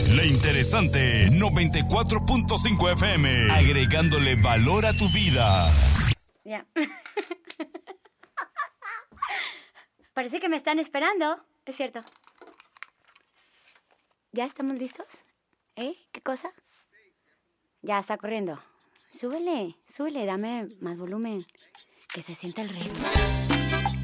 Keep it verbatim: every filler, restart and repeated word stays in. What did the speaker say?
La interesante noventa y cuatro punto cinco F M, agregándole valor a tu vida. Ya. Parece que me están esperando. Es cierto. ¿Ya estamos listos? ¿Eh? ¿Qué cosa? Ya, está corriendo. Súbele, súbele, dame más volumen. Que se sienta el ritmo.